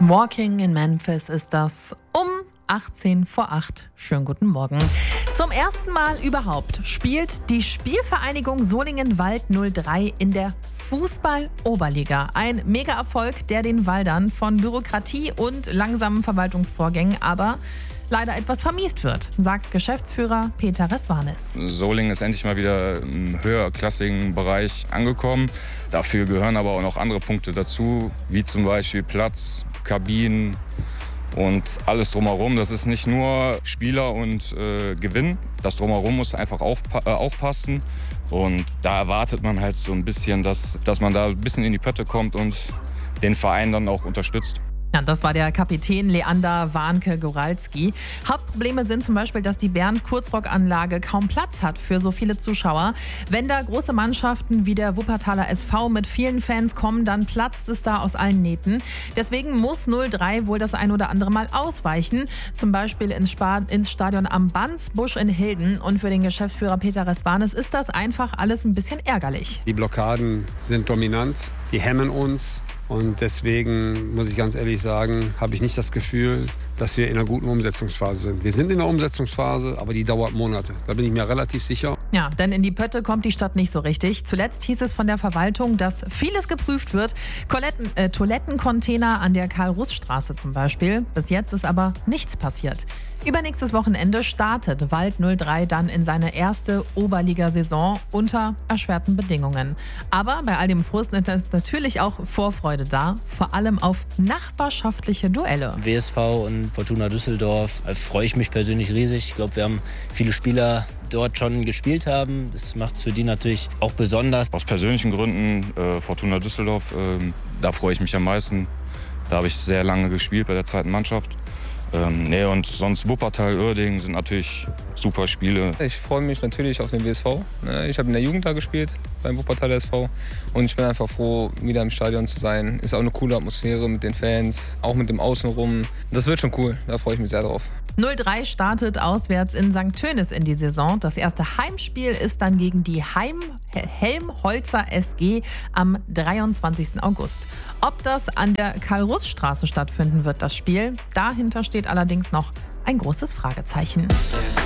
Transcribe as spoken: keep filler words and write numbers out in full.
Walking in Memphis ist das um achtzehn vor acht. Schönen guten Morgen. Zum ersten Mal überhaupt spielt die Spielvereinigung Solingen-Wald null drei in der Fußball-Oberliga. Ein Mega-Erfolg, der den Waldern von Bürokratie und langsamen Verwaltungsvorgängen aber leider etwas vermiest wird, sagt Geschäftsführer Peter Resvanis. Solingen ist endlich mal wieder im höherklassigen Bereich angekommen. Dafür gehören aber auch noch andere Punkte dazu, wie zum Beispiel Platz, Kabinen und alles drumherum. Das ist nicht nur Spieler und äh, Gewinn. Das drumherum muss einfach aufpa- äh, aufpassen. Und da erwartet man halt so ein bisschen, dass, dass man da ein bisschen in die Pötte kommt und den Verein dann auch unterstützt. Ja, das war der Kapitän Leander Warnke-Goralski. Hauptprobleme sind zum Beispiel, dass die Bernd-Kurzrock-Anlage kaum Platz hat für so viele Zuschauer. Wenn da große Mannschaften wie der Wuppertaler S V mit vielen Fans kommen, dann platzt es da aus allen Nähten. Deswegen muss null drei wohl das ein oder andere Mal ausweichen. Zum Beispiel ins, Spa- ins Stadion am Bandsbusch in Hilden. Und für den Geschäftsführer Peter Resvanis ist das einfach alles ein bisschen ärgerlich. Die Blockaden sind dominant, die hemmen uns. Und deswegen, muss ich ganz ehrlich sagen, habe ich nicht das Gefühl, dass wir in einer guten Umsetzungsphase sind. Wir sind in der Umsetzungsphase, aber die dauert Monate. Da bin ich mir relativ sicher. Ja, denn in die Pötte kommt die Stadt nicht so richtig. Zuletzt hieß es von der Verwaltung, dass vieles geprüft wird. Toiletten, äh, Toilettencontainer an der Karl-Russ-Straße zum Beispiel. Bis jetzt ist aber nichts passiert. Übernächstes Wochenende startet Wald null drei dann in seine erste Oberligasaison unter erschwerten Bedingungen. Aber bei all dem Frust ist natürlich auch Vorfreude da, vor allem auf nachbarschaftliche Duelle. W S V und Fortuna Düsseldorf, da freue ich mich persönlich riesig. Ich glaube, wir haben viele Spieler dort schon gespielt haben. Das macht es für die natürlich auch besonders. Aus persönlichen Gründen, äh, Fortuna Düsseldorf, äh, da freue ich mich am meisten. Da habe ich sehr lange gespielt bei der zweiten Mannschaft. Ähm, nee, und sonst Wuppertal, Uerdingen sind natürlich super Spiele. Ich freue mich natürlich auf den W S V. Ich habe in der Jugend da gespielt, beim Wuppertaler S V. Und ich bin einfach froh, wieder im Stadion zu sein. Ist auch eine coole Atmosphäre mit den Fans, auch mit dem Außenrum. Das wird schon cool, da freue ich mich sehr drauf. null drei startet auswärts in Sankt Tönis in die Saison. Das erste Heimspiel ist dann gegen die Heim Helmholtzer S G am dreiundzwanzigsten August. Ob das an der Karl-Russ-Straße stattfinden wird, das Spiel, dahinter steht allerdings noch ein großes Fragezeichen.